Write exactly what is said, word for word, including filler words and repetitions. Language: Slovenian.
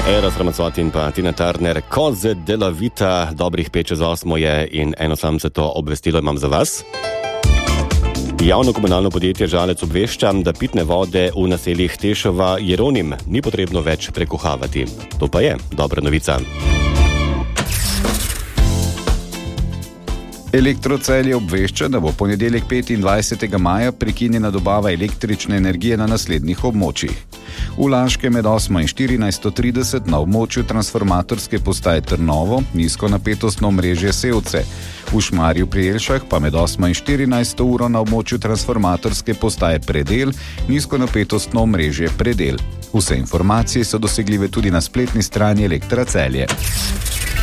Eros Ramazzotti in pa Tina Turner, Koze della vita, dobrih pet čez osmo je in eno sam se to obvestilo imam za vas. Javno komunalno podjetje Žalec obvešča, da pitne vode v naseljih Tešova Jeronim ni potrebno več prekuhavati. To pa je dobra novica. Elektro Celje obvešča, da bo ponedeljek petindvajsetega maja prekinjena dobava električne energije na naslednjih območjih. V Laškem med osmo in štirinajsto trideset na območju transformatorske postaje Trnovo nizkonapetostno omrežje Sevce. V Šmarju pri Jelšah pa med osmo in štirinajsto uro na območju transformatorske postaje Predel nizkonapetostno omrežje Predel. Vse informacije so dosegljive tudi na spletni strani Elektra Celje.